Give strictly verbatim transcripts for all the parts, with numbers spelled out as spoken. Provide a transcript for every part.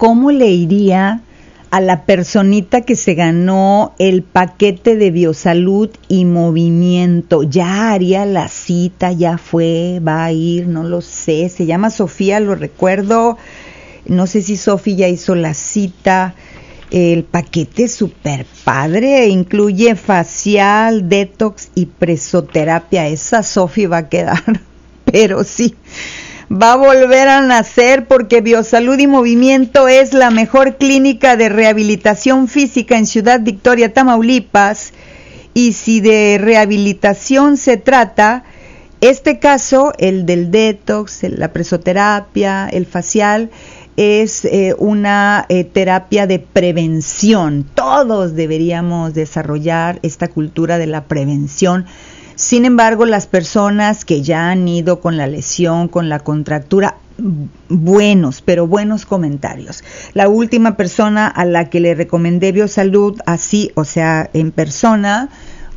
cómo le iría a la personita que se ganó el paquete de Biosalud y Movimiento. Ya haría la cita, ya fue, va a ir, no lo sé. Se llama Sofía, lo recuerdo. No sé si Sofía ya hizo la cita. El paquete es súper padre, incluye facial, detox y presoterapia. Esa Sofía va a quedar, pero sí, va a volver a nacer porque Biosalud y Movimiento es la mejor clínica de rehabilitación física en Ciudad Victoria, Tamaulipas. Y si de rehabilitación se trata, este caso, el del detox, la presoterapia, el facial, es eh, una eh, terapia de prevención. Todos deberíamos desarrollar esta cultura de la prevención. Sin embargo, las personas que ya han ido con la lesión, con la contractura, buenos, pero buenos comentarios. La última persona a la que le recomendé Biosalud, así, o sea, en persona,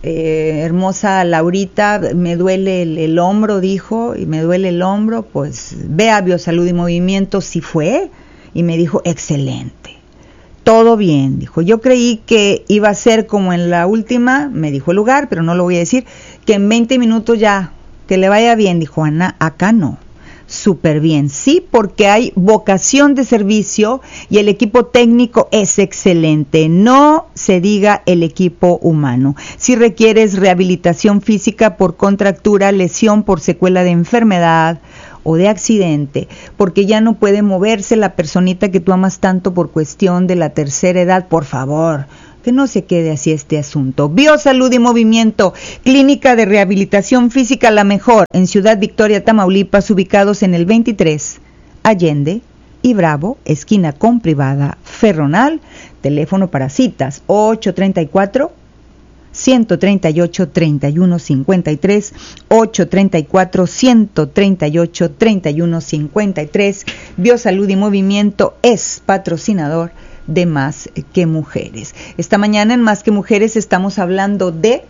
eh, hermosa Laurita, me duele el, el hombro, dijo, y me duele el hombro, pues ve a Biosalud y Movimiento, sí fue, y me dijo, excelente. Todo bien, dijo. Yo creí que iba a ser como en la última, me dijo el lugar, pero no lo voy a decir, que en veinte minutos ya, que le vaya bien, dijo Ana, acá no. Súper bien, sí, porque hay vocación de servicio y el equipo técnico es excelente, no se diga el equipo humano. Si requieres rehabilitación física por contractura, lesión por secuela de enfermedad o de accidente, porque ya no puede moverse la personita que tú amas tanto por cuestión de la tercera edad, por favor, que no se quede así este asunto. Biosalud y Movimiento, clínica de rehabilitación física la mejor en Ciudad Victoria, Tamaulipas, ubicados en el veintitrés Allende y Bravo, esquina con Privada Ferronal. Teléfono para citas ocho treinta y cuatro, ciento treinta y ocho, treinta y uno cincuenta y tres, ocho treinta y cuatro, ciento treinta y ocho, treinta y uno cincuenta y tres. Biosalud y Movimiento es patrocinador de Más que Mujeres. Esta mañana en Más que Mujeres estamos hablando de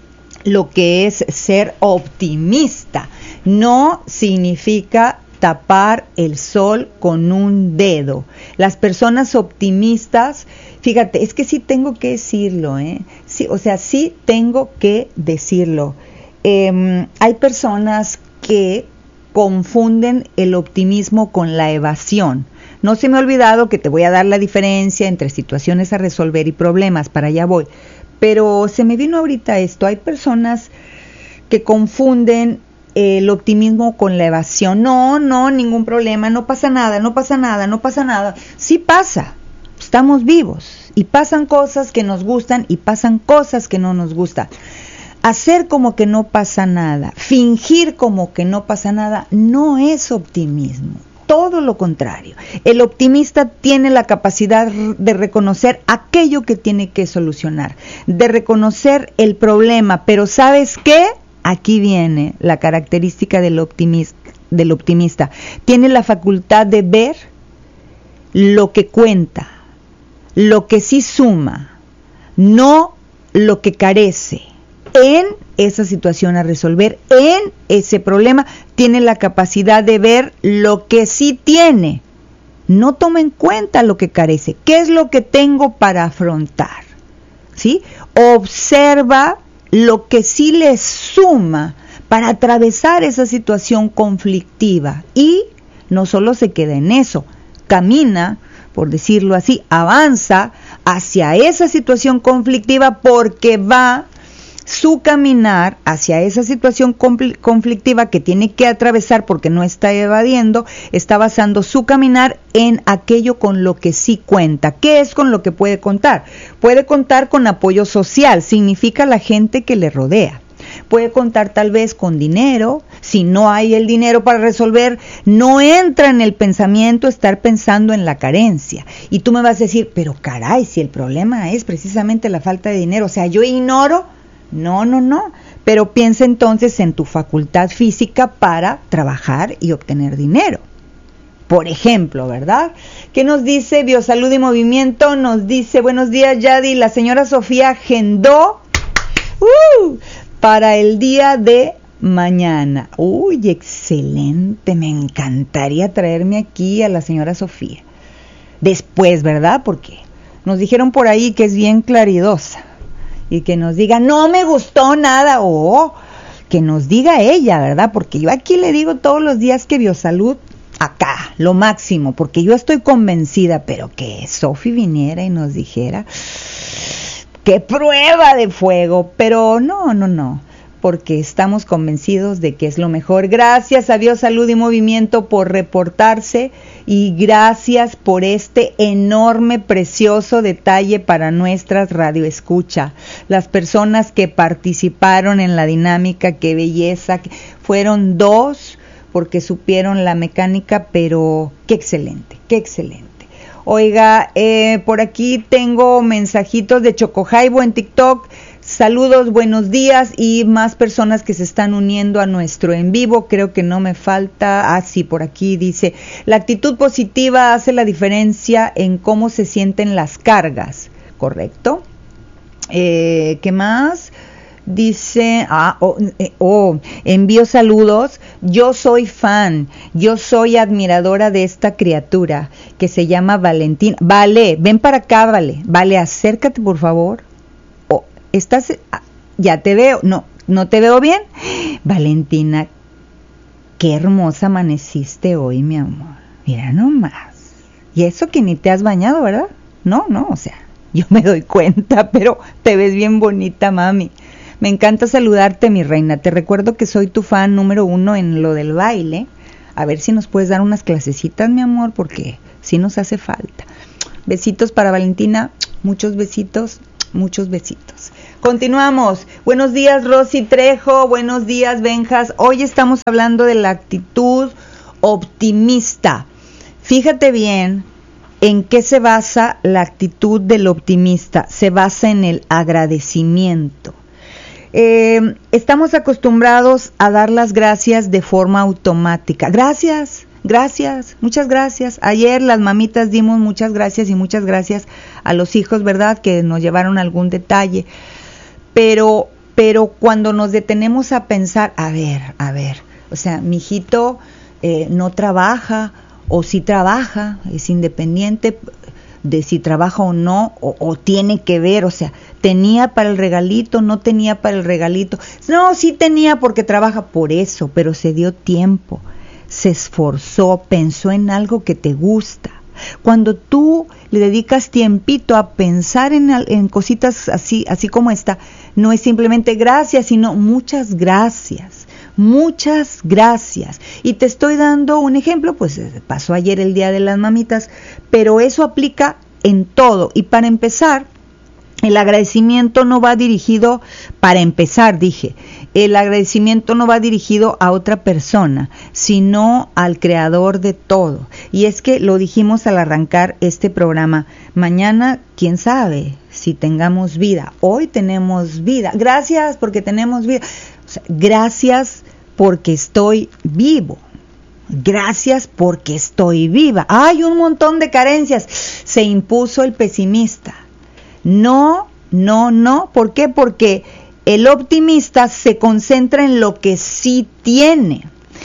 lo que es ser optimista. No significa tapar el sol con un dedo. Las personas optimistas, fíjate, es que sí tengo que decirlo, ¿eh? Sí, o sea, sí tengo que decirlo. Eh, hay personas que confunden el optimismo con la evasión. No se me ha olvidado que te voy a dar la diferencia entre situaciones a resolver y problemas, para allá voy. Pero se me vino ahorita esto, hay personas que confunden el optimismo con la evasión. No, no, ningún problema, no pasa nada, no pasa nada, no pasa nada. Sí pasa, estamos vivos y pasan cosas que nos gustan y pasan cosas que no nos gustan. Hacer como que no pasa nada, fingir como que no pasa nada, no es optimismo. Todo lo contrario. El optimista tiene la capacidad de reconocer aquello que tiene que solucionar, de reconocer el problema, pero ¿sabes qué? Aquí viene la característica del optimista, del optimista. Tiene la facultad de ver lo que cuenta, lo que sí suma, no lo que carece. En esa situación a resolver, en ese problema, tiene la capacidad de ver lo que sí tiene. No toma en cuenta lo que carece. ¿Qué es lo que tengo para afrontar? ¿Sí? Observa lo que sí le suma para atravesar esa situación conflictiva. Y no solo se queda en eso, camina, por decirlo así, avanza hacia esa situación conflictiva porque va su caminar hacia esa situación conflictiva que tiene que atravesar porque no está evadiendo, está basando su caminar en aquello con lo que sí cuenta. ¿Qué es con lo que puede contar? Puede contar con apoyo social, significa la gente que le rodea. Puede contar tal vez con dinero. Si no hay el dinero para resolver, no entra en el pensamiento estar pensando en la carencia. Y tú me vas a decir, pero caray, si el problema es precisamente la falta de dinero, o sea, yo ignoro. No, no, no, pero piensa entonces en tu facultad física para trabajar y obtener dinero. Por ejemplo, ¿verdad? ¿Qué nos dice Biosalud y Movimiento? Nos dice, buenos días, Yadi, la señora Sofía agendó uh, para el día de mañana. Uy, excelente, me encantaría traerme aquí a la señora Sofía. después, ¿verdad? Porque nos dijeron por ahí que es bien claridosa y que nos diga, no me gustó nada, o que nos diga ella, ¿verdad? Porque yo aquí le digo todos los días que Biosalud, acá, lo máximo, porque yo estoy convencida, pero que Sofi viniera y nos dijera, qué prueba de fuego, pero no, no, no, porque estamos convencidos de que es lo mejor. Gracias a Biosalud y Movimiento por reportarse y gracias por este enorme, precioso detalle para nuestras radioescucha. Las personas que participaron en la dinámica, qué belleza, fueron dos porque supieron la mecánica, pero qué excelente, qué excelente. Oiga, eh, por aquí tengo mensajitos de Chocojaibo en TikTok. Saludos, buenos días y más personas que se están uniendo a nuestro en vivo. Creo que no me falta. Ah, sí, por aquí dice, la actitud positiva hace la diferencia en cómo se sienten las cargas. ¿Correcto? Eh, ¿Qué más? Dice, ah, oh, eh, oh, envío saludos, yo soy fan, yo soy admiradora de esta criatura que se llama Valentina. Vale, ven para acá, Vale, Vale, acércate por favor. Oh, estás, ah, ya te veo, no, no te veo bien. Valentina, qué hermosa amaneciste hoy, mi amor, mira nomás. Y eso que ni te has bañado, ¿verdad? No, no, o sea, yo me doy cuenta, pero te ves bien bonita, mami. Me encanta saludarte, mi reina. Te recuerdo que soy tu fan número uno en lo del baile. A ver si nos puedes dar unas clasecitas, mi amor, porque sí nos hace falta. Besitos para Valentina, muchos besitos, muchos besitos. Continuamos. Buenos días, Rosy Trejo. Buenos días, Benjas. Hoy estamos hablando de la actitud optimista. Fíjate bien en qué se basa la actitud del optimista. Se basa en el agradecimiento. Eh, estamos acostumbrados a dar las gracias de forma automática. Gracias, gracias, muchas gracias. Ayer las mamitas dimos muchas gracias y muchas gracias a los hijos, ¿verdad? Que nos llevaron algún detalle. Pero, pero cuando nos detenemos a pensar, a ver, a ver, o sea, mi hijito eh, no trabaja o sí trabaja, es independiente de si trabaja o no, o, o tiene que ver, o sea, tenía para el regalito, no tenía para el regalito, no, sí tenía porque trabaja por eso, pero se dio tiempo, se esforzó, pensó en algo que te gusta. Cuando tú le dedicas tiempito a pensar en, en cositas así, así como esta, no es simplemente gracias, sino muchas gracias. Muchas gracias. Y te estoy dando un ejemplo, pues pasó ayer el Día de las Mamitas, pero eso aplica en todo. Y para empezar, el agradecimiento no va dirigido, para empezar dije, el agradecimiento no va dirigido a otra persona, sino al creador de todo. Y es que lo dijimos al arrancar este programa, mañana, quién sabe si tengamos vida, hoy tenemos vida, gracias porque tenemos vida. O sea, gracias porque estoy vivo. Gracias porque estoy viva. Hay un montón de carencias. Se impuso el pesimista. No, no, no. ¿Por qué? Porque el optimista se concentra en lo que sí tiene.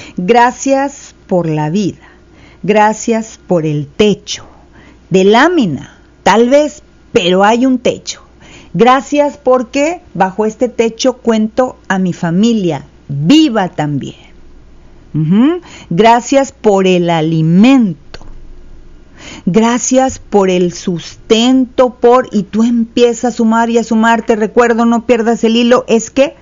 Gracias por la vida. Gracias por el techo. De lámina, tal vez, pero hay un techo. Gracias porque bajo este techo cuento a mi familia, viva también. Uh-huh. Gracias por el alimento. Gracias por el sustento, por... Y tú empiezas a sumar y a sumar, te recuerdo, no pierdas el hilo, es que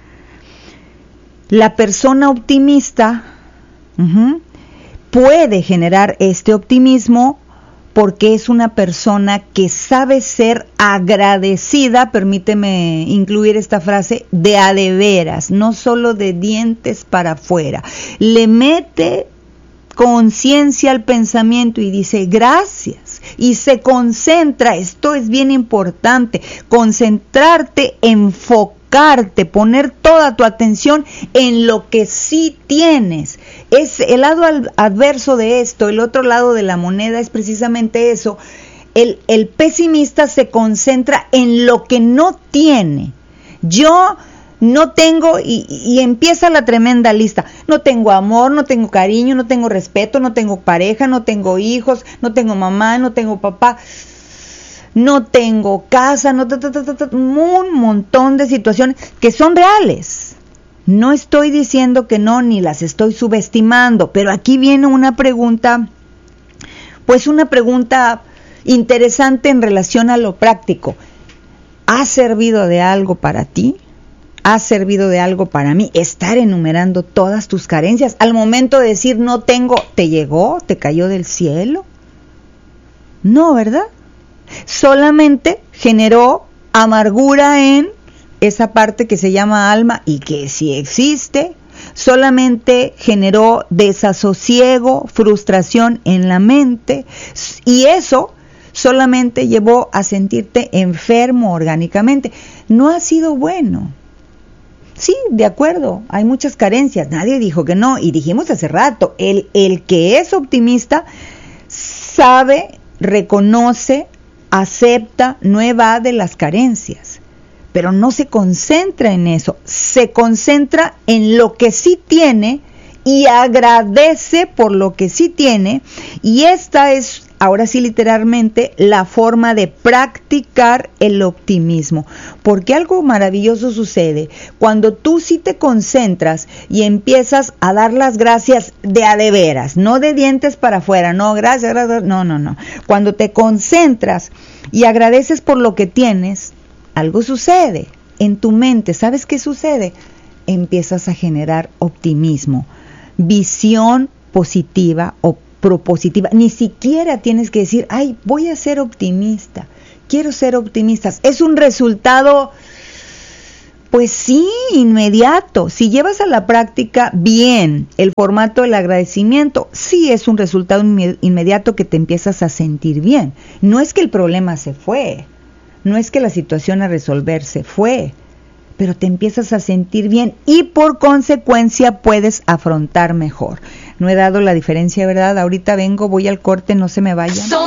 la persona optimista uh-huh, puede generar este optimismo porque es una persona que sabe ser agradecida, permíteme incluir esta frase, de a de veras, no solo de dientes para afuera. Le mete conciencia al pensamiento y dice gracias, y se concentra, esto es bien importante, concentrarte, enfocarte, poner toda tu atención en lo que sí tienes. Es el lado adverso de esto, el otro lado de la moneda es precisamente eso. El, el pesimista se concentra en lo que no tiene. Yo no tengo, y, y empieza la tremenda lista. No tengo amor, no tengo cariño, no tengo respeto, no tengo pareja, no tengo hijos, no tengo mamá, no tengo papá, no tengo casa, no, ta, ta, ta, ta, un montón de situaciones que son reales. No estoy diciendo que no, ni las estoy subestimando, pero aquí viene una pregunta, pues una pregunta interesante en relación a lo práctico. ¿Ha servido de algo para ti? ¿Ha servido de algo para mí estar enumerando todas tus carencias? Al momento de decir no tengo, ¿te llegó? ¿Te cayó del cielo? No, ¿verdad? Solamente generó amargura en esa parte que se llama alma y que sí existe. Solamente generó desasosiego, frustración en la mente, y eso solamente llevó a sentirte enfermo orgánicamente. No ha sido bueno. Sí, de acuerdo, hay muchas carencias, nadie dijo que no, y dijimos hace rato, el, el que es optimista sabe, reconoce, acepta, no evade las carencias, pero no se concentra en eso, se concentra en lo que sí tiene y agradece por lo que sí tiene, y esta es, ahora sí literalmente, la forma de practicar el optimismo, porque algo maravilloso sucede cuando tú sí te concentras y empiezas a dar las gracias de a de veras, no de dientes para afuera, no, gracias, gracias, no, no, no, cuando te concentras y agradeces por lo que tienes, algo sucede en tu mente. ¿Sabes qué sucede? Empiezas a generar optimismo, visión positiva o propositiva. Ni siquiera tienes que decir, ay, voy a ser optimista, quiero ser optimista. Es un resultado, pues sí, inmediato. Si llevas a la práctica bien el formato del agradecimiento, sí es un resultado inmediato que te empiezas a sentir bien. No es que el problema se fue, no es que la situación a resolver se fue, pero te empiezas a sentir bien y por consecuencia puedes afrontar mejor. No he dado la diferencia, ¿verdad? Ahorita vengo, voy al corte, no se me vayan.